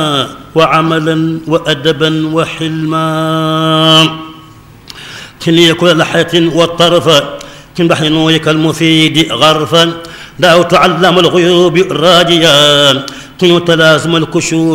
وعملا وأدبا وحلما كن كل لحية والطرف كن بحنويك المفيد غرفا لا تعلم الغيوب راجيا كن تلازم الكشوف